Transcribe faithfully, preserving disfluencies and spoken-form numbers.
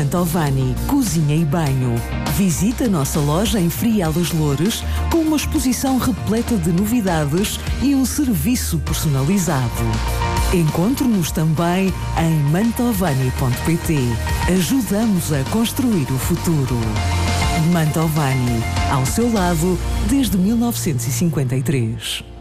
Mantovani Cozinha e Banho. Visita a nossa loja em Frial das Loures com uma exposição repleta de novidades e um serviço personalizado. Encontre-nos também em mantovani ponto pt. Ajudamos a construir o futuro. Mantovani, ao seu lado desde mil novecentos e cinquenta e três.